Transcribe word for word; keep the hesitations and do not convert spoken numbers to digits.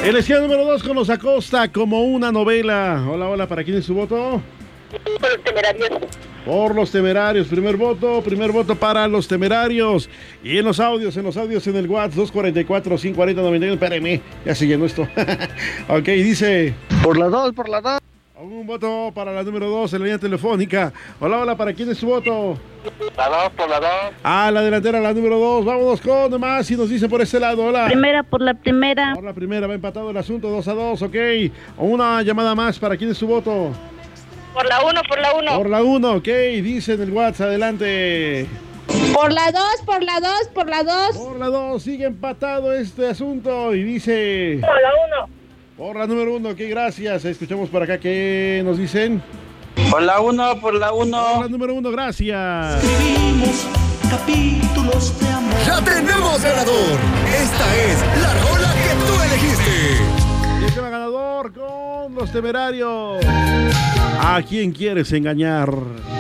En la esquina número dos con los Acosta, como una novela. Hola, hola, ¿para quién es su voto? Por los Temerarios. Por los Temerarios, primer voto, primer voto para los Temerarios. Y en los audios, en los audios en el WhatsApp, dos cuatro cuatro, cinco cuatro cero, nueve uno. Espérame, ya se llenó esto. Ok, dice... Por la dos, por la dos. Un voto para la número dos en la línea telefónica. Hola, hola, ¿para quién es su voto? La dos, por la dos. Ah, la delantera, la número dos. Vámonos con nomás y nos dice por este lado. Hola. Primera por la primera. Por la primera, va empatado el asunto, dos a dos, ok. Una llamada más, ¿para quién es su voto? Por la uno, por la uno. Por la uno, ok, dice en el WhatsApp, adelante. Por la dos, por la dos, por la dos. Por la dos, sigue empatado este asunto y dice... Por la uno. Por la número uno, ok, gracias. Escuchamos por acá qué nos dicen. Por la uno, por la uno. Por la número uno, gracias. Escribimos capítulos de amor. ¡Ya tenemos ganador! Esta es la rola que tú elegiste. Y el tema ganador con los Temerarios. ¿A quién quieres engañar?